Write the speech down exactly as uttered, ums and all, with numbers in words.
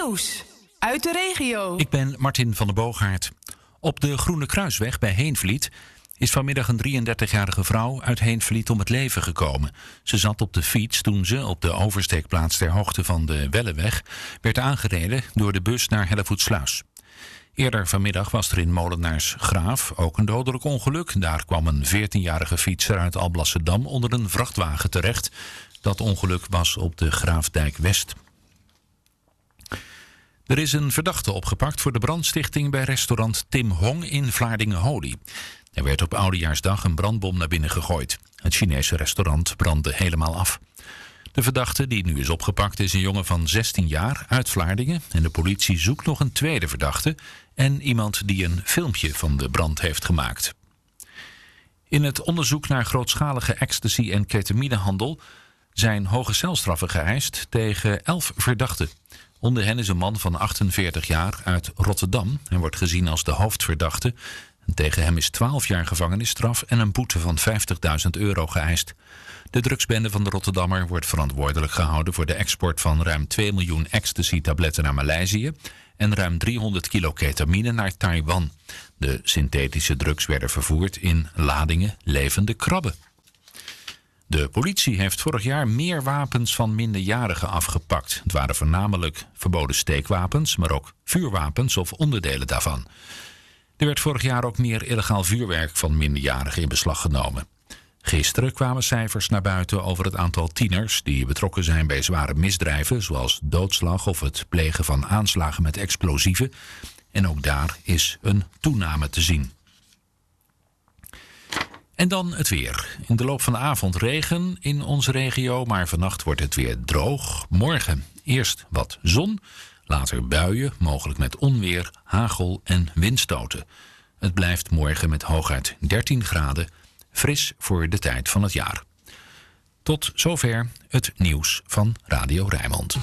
Nieuws uit de regio. Ik ben Martin van der Boogaard. Op de Groene Kruisweg bij Heenvliet is vanmiddag een drieëndertigjarige vrouw uit Heenvliet om het leven gekomen. Ze zat op de fiets toen ze op de oversteekplaats ter hoogte van de Welleweg werd aangereden door de bus naar Hellevoetsluis. Eerder vanmiddag was er in Molenaarsgraaf ook een dodelijk ongeluk. Daar kwam een veertienjarige fietser uit Alblasserdam onder een vrachtwagen terecht. Dat ongeluk was op de Graafdijk West. Er is een verdachte opgepakt voor de brandstichting bij restaurant Tim Hong in Vlaardingen-Holy. Er werd op Oudejaarsdag een brandbom naar binnen gegooid. Het Chinese restaurant brandde helemaal af. De verdachte die nu is opgepakt is een jongen van zestien jaar uit Vlaardingen. En de politie zoekt nog een tweede verdachte en iemand die een filmpje van de brand heeft gemaakt. In het onderzoek naar grootschalige ecstasy- en ketaminehandel zijn hoge celstraffen geëist tegen elf verdachten. Onder hen is een man van achtenveertig jaar uit Rotterdam. Hij wordt gezien als de hoofdverdachte. En tegen hem is twaalf jaar gevangenisstraf en een boete van vijftigduizend euro geëist. De drugsbende van de Rotterdammer wordt verantwoordelijk gehouden voor de export van ruim twee miljoen ecstasy-tabletten naar Maleisië en ruim driehonderd kilo ketamine naar Taiwan. De synthetische drugs werden vervoerd in ladingen levende krabben. De politie heeft vorig jaar meer wapens van minderjarigen afgepakt. Het waren voornamelijk verboden steekwapens, maar ook vuurwapens of onderdelen daarvan. Er werd vorig jaar ook meer illegaal vuurwerk van minderjarigen in beslag genomen. Gisteren kwamen cijfers naar buiten over het aantal tieners die betrokken zijn bij zware misdrijven, zoals doodslag of het plegen van aanslagen met explosieven. En ook daar is een toename te zien. En dan het weer. In de loop van de avond regen in onze regio, maar vannacht wordt het weer droog. Morgen eerst wat zon, later buien, mogelijk met onweer, hagel en windstoten. Het blijft morgen met hooguit dertien graden, fris voor de tijd van het jaar. Tot zover het nieuws van Radio Rijnmond.